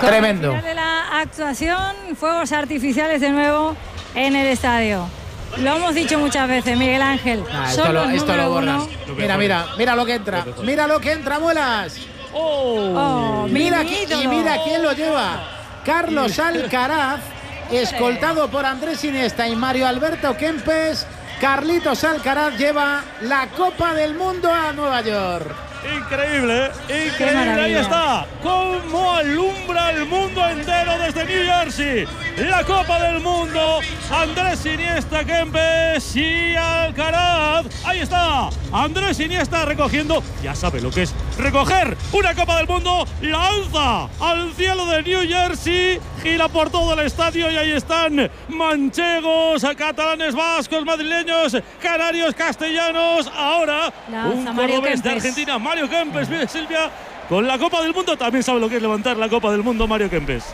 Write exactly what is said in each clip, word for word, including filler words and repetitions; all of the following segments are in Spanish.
Tremendo. Al final de la actuación, fuegos artificiales de nuevo en el estadio. Lo hemos dicho muchas veces, Miguel Ángel. Nah, esto lo, esto lo borras. Mira, mira, mira lo que entra. Mira lo que entra, Muelas. Oh, oh mira qui- y mira quién lo lleva. Carlos Alcaraz, escoltado por Andrés Iniesta y Mario Alberto Kempes. Carlitos Alcaraz lleva la Copa del Mundo a Nueva York. Increíble, ¿eh? Increíble, ahí está. Cómo alumbra el mundo entero desde New Jersey. La Copa del Mundo, Andrés Iniesta, Kempes y Alcaraz. Ahí está, Andrés Iniesta recogiendo, ya sabe lo que es recoger una Copa del Mundo, la alza al cielo de New Jersey, gira por todo el estadio y ahí están manchegos, catalanes, vascos, madrileños, canarios, castellanos. Ahora un cordobés de Argentina, Mario Kempes, Silvia, con la Copa del Mundo. También sabe lo que es levantar la Copa del Mundo, Mario Kempes.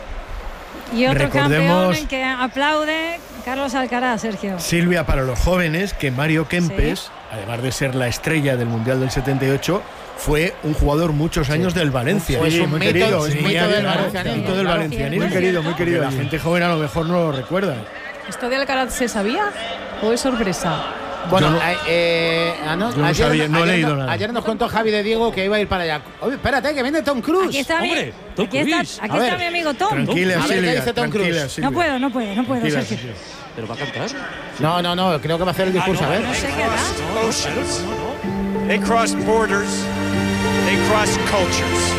Y otro Recordemos, campeón que aplaude, Carlos Alcaraz, Sergio. Silvia, para los jóvenes, que Mario Kempes, sí, además de ser la estrella del Mundial del setenta y ocho, fue un jugador muchos años sí. del Valencia. Pues sí, un muy mito, querido. Es Sí, mito del claro, valencianismo. mito del Claro, valencianismo. muy querido, muy querido. La gente joven a lo mejor no lo recuerda. ¿Esto de Alcaraz se sabía o es sorpresa? Bueno, no, eh, ah, no, yo no ayer, sabía, no he ayer, leído no, nada. Ayer nos contó Javi de Diego que iba a ir para allá. Oye, espérate, que viene Tom Cruise. Aquí está, Hombre, mi, Tom aquí Cruise. está, aquí está mi amigo Tom. Tranquila, A ver, Silvia, ¿qué dice Tom tranquila, Cruise? Silvia. No puedo, no puedo, no puedo, Tranquila, Sergio. Silvia. ¿Pero va a cantar? No, no, no, creo que va a hacer el discurso. Ah, no, a ver. No sé qué da. Oceans. They crossed borders. They crossed cultures.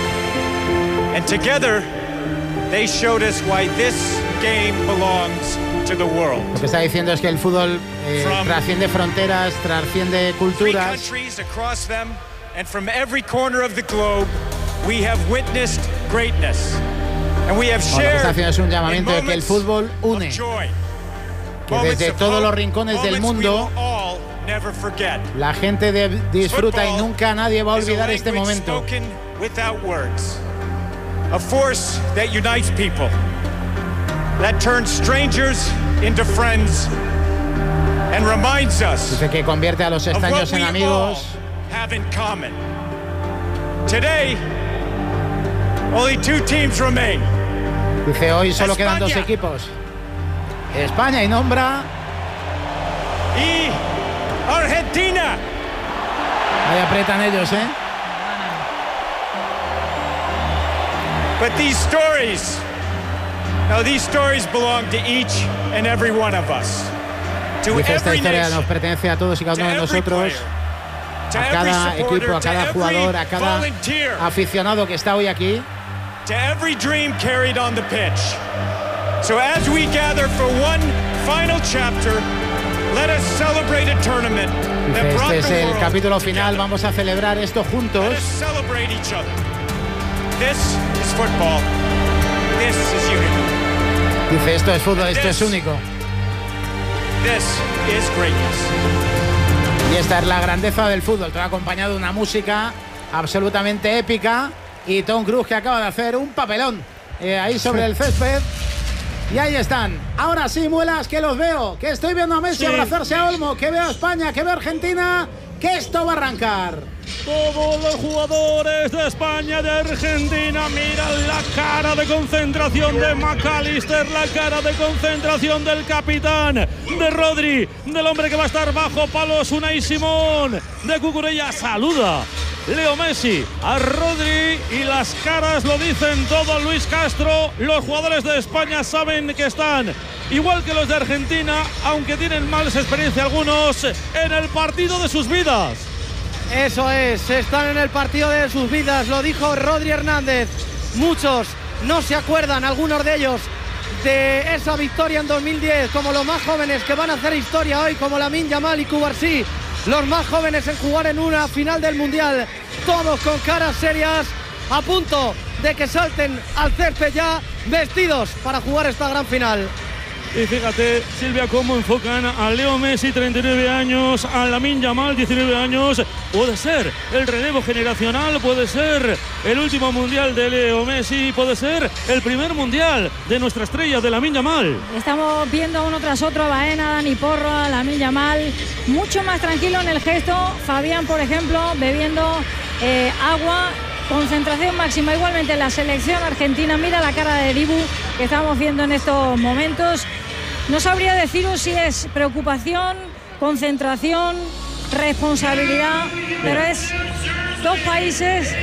And together, they showed us why this game belongs to the world. Lo que está diciendo es que el fútbol eh, trasciende fronteras, trasciende Three culturas. countries across them, and from every corner of the globe, we have witnessed greatness. And we have Bueno, lo que está shared haciendo es un llamamiento in de que el moments fútbol une. of joy. Que Moments desde of todos hope, los rincones del moments we mundo will all never forget. la gente de- disfruta y nunca nadie va a Is a olvidar este language momento. spoken without words. A force that unites people, that turns strangers into friends, and reminds us Dice que convierte a los of what extraños we en all amigos. have in common. Today, only two teams remain. Dice hoy solo quedan dos España. equipos. España y nombra. Y Argentina. Ahí apretan ellos, ¿eh? But these stories, now these stories belong to each and every one of us. To Dice esta every historia nation, nos pertenece a todos y cada to uno de every nosotros, player, to a every cada supporter, equipo, a to cada every jugador, a cada volunteer, aficionado que está hoy aquí. to every dream carried on the pitch. So as we gather for one final chapter, let us celebrate a tournament that Dice, brought este es the el world capítulo final, together. vamos a celebrar esto juntos. Let us celebrate each other. This is football. This is unity. Dice, esto es fútbol, esto es único. This is greatness. Y esta es la grandeza del fútbol, todo acompañado de una música absolutamente épica y Tom Cruise que acaba de hacer un papelón eh, ahí sobre el césped. Y ahí están. Ahora sí, Muelas, que los veo, que estoy viendo a Messi Sí. abrazarse a Olmo, que veo a España, que veo a Argentina, que esto va a arrancar. Todos los jugadores de España, de Argentina, miran la cara de concentración de McAllister, la cara de concentración del capitán, de Rodri, del hombre que va a estar bajo palos, Unai Simón, de Cucurella. Saluda Leo Messi a Rodri y las caras lo dicen todo. Luis Castro, los jugadores de España saben que están igual que los de Argentina, aunque tienen más experiencia algunos, en el partido de sus vidas. Eso es, están en el partido de sus vidas, lo dijo Rodri Hernández. Muchos no se acuerdan, algunos de ellos, de esa victoria en dos mil diez, como los más jóvenes que van a hacer historia hoy, como Lamine Yamal y Cubarsí, los más jóvenes en jugar en una final del Mundial, todos con caras serias, a punto de que salten al césped ya, vestidos para jugar esta gran final. Y fíjate, Silvia, cómo enfocan a Leo Messi, treinta y nueve años, a Lamine Yamal, diecinueve años. Puede ser el relevo generacional, puede ser el último mundial de Leo Messi, puede ser el primer mundial de nuestra estrella, de Lamine Yamal. Estamos viendo uno tras otro a Baena, Dani Porro, a Lamine Yamal, mucho más tranquilo en el gesto. Fabián, por ejemplo, bebiendo eh, agua concentración máxima igualmente en la selección argentina. Mira la cara de Dibu que estamos viendo en estos momentos. No sabría deciros si es preocupación, concentración, responsabilidad, pero es dos países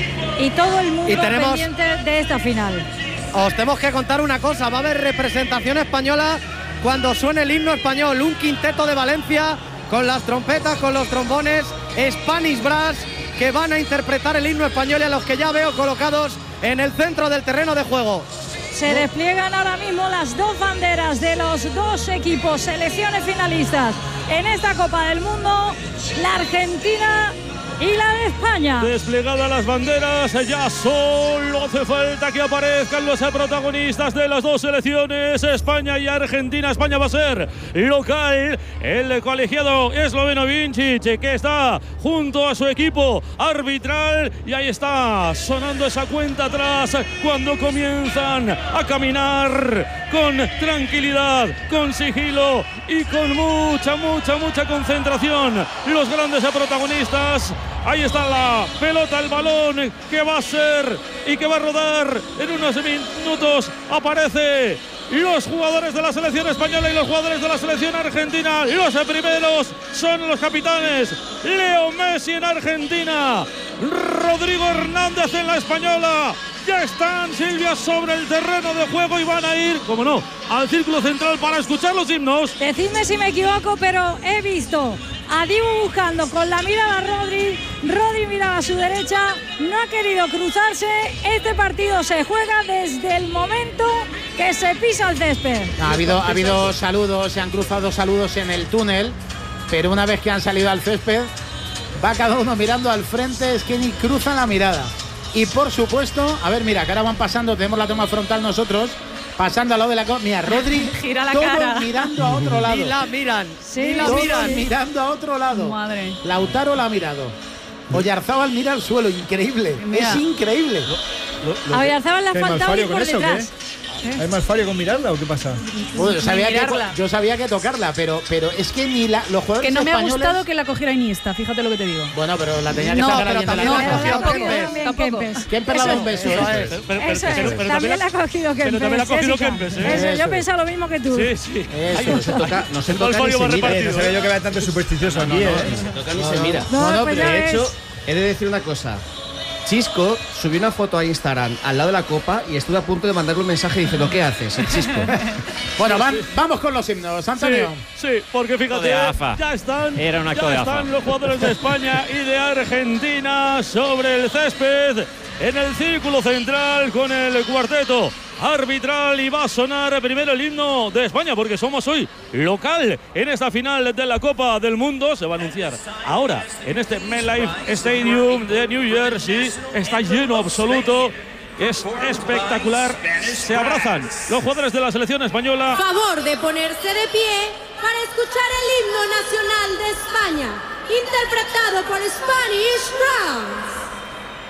y todo el mundo y tenemos, pendiente de esta final. Os tenemos que contar una cosa, va a haber representación española cuando suene el himno español, un quinteto de Valencia con las trompetas, con los trombones, Spanish Brass, que van a interpretar el himno español y a los que ya veo colocados en el centro del terreno de juego. Se despliegan ahora mismo las dos banderas de los dos equipos, selecciones finalistas en esta Copa del Mundo, la Argentina y la de España. Desplegadas las banderas, ya solo hace falta que aparezcan los protagonistas de las dos selecciones, España y Argentina. España va a ser local, el colegiado esloveno Vincic, que está junto a su equipo arbitral, y ahí está sonando esa cuenta atrás cuando comienzan a caminar con tranquilidad, con sigilo y con mucha, mucha, mucha concentración los grandes protagonistas. Ahí está la pelota, el balón que va a ser y que va a rodar en unos minutos. Aparece los jugadores de la selección española y los jugadores de la selección argentina. Los primeros son los capitanes. Leo Messi en Argentina, Rodrigo Hernández en la española. Ya están, Silvia, sobre el terreno de juego y van a ir, como no, al círculo central para escuchar los himnos. Decidme si me equivoco, pero he visto a Dibu buscando con la mirada a Rodri. Rodri miraba a su derecha, no ha querido cruzarse. Este partido se juega desde el momento que se pisa el césped. Ha habido, ha habido saludos, se han cruzado saludos en el túnel, pero una vez que han salido al césped, va cada uno mirando al frente, es que ni cruzan la mirada. Y por supuesto, a ver, mira, que ahora van pasando, tenemos la toma frontal nosotros, pasando al lado de la... Mira, Rodri, gira la todos cara, mirando a otro lado. Y la miran, Sí, y la Todos miran. mirando a otro lado. Madre. Lautaro la ha mirado. Oyarzábal mira al suelo, increíble. Mira. Es increíble. A Oyarzabal le ha ¿Hay faltado malfario ir con por eso, detrás. ¿Hay malfario con mirarla o qué pasa? Uy, yo, sabía que, mirarla. yo sabía que tocarla, pero, pero es que ni la, los jugadores Que no me ha españoles... gustado que la cogiera Iniesta, fíjate lo que te digo. Bueno, pero la tenía que No, sacar pero alguien de la también lista. la cogió Tampoco, Kempes. también Tampoco. Kempes. ¿Quién perlaba Eso un beso? es. Eso es. Pero- pero- Eso pero- es, pero también la- la ha cogido Kempes. pero también la ha cogido Jessica. Kempes, ¿eh? Eso, Eso yo es. pensaba lo mismo que tú. Sí, sí. Eso. No se toca, no se El toca ni Malfario se va mira. repartido. No sabía yo que era tanto supersticioso aquí, ¿eh? No se toca ni se mira. No, No, no, pues pero ya De ves. hecho, he de decir una cosa. Chisco subió una foto a Instagram al lado de la copa y estuve a punto de mandarle un mensaje diciendo ¿qué haces, el Chisco? Bueno, van- vamos con los himnos, Antonio. Sí, sí, porque fíjate, de AFA. ya están, Era un acto ya de están AFA. los jugadores de España y de Argentina sobre el césped en el círculo central con el cuarteto arbitral, y va a sonar primero el himno de España porque somos hoy local en esta final de la Copa del Mundo. Se va a anunciar ahora en este MetLife Stadium de New Jersey. Está lleno absoluto. Es espectacular. Se abrazan los jugadores de la selección española. Favor de ponerse de pie para escuchar el himno nacional de España, interpretado por Spanish Drums.